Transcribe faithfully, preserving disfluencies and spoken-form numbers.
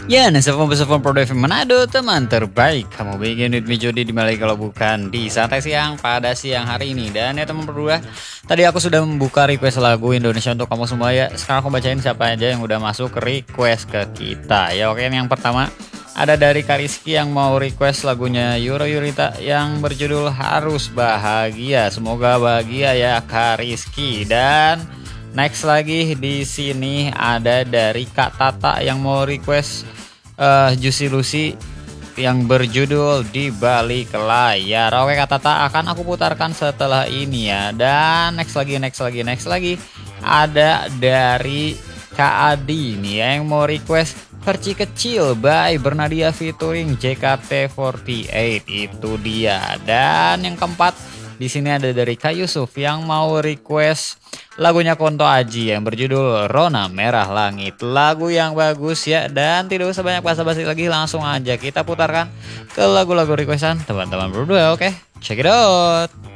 Ya, Nasafon Pro Manado, teman terbaik. Kamu bikin duit Jody di Malay kalau bukan di santai siang pada siang hari ini. Dan ya teman berdua, tadi aku sudah membuka request lagu Indonesia untuk kamu semua ya. Sekarang aku bacain siapa aja yang udah masuk request ke kita. Ya oke, yang pertama ada dari Kariski yang mau request lagunya Yuro Yurita yang berjudul Harus Bahagia. Semoga bahagia ya Kariski. Dan next lagi di sini ada dari Kak Tata yang mau request uh, Juicy Lucy yang berjudul Di Balik Layar. Oke Kak Tata, akan aku putarkan setelah ini ya. Dan next lagi, next lagi, next lagi ada dari Kak Adi nih yang mau request Perci Kecil by Bernadia featuring J K T empat delapan. Itu dia. Dan yang keempat di sini ada dari Kak Yusuf yang mau request lagunya Konto Aji yang berjudul Rona Merah Langit. Lagu yang bagus ya. Dan tidak usah banyak basa-basi lagi, langsung aja kita putarkan ke lagu-lagu requestan teman-teman berdua. Oke, check it out.